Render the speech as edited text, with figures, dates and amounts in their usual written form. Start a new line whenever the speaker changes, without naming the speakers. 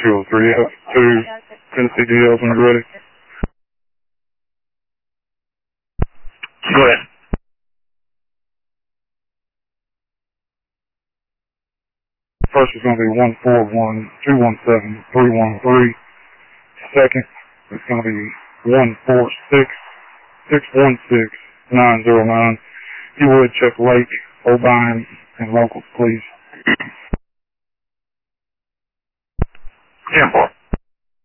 203F2, Tennessee DLs when you're ready.
Go ahead.
First is going to be 141-217-313. Second is going to be 146-616-909. If you would, check Lake, O'Brien, and locals, please.
10-4.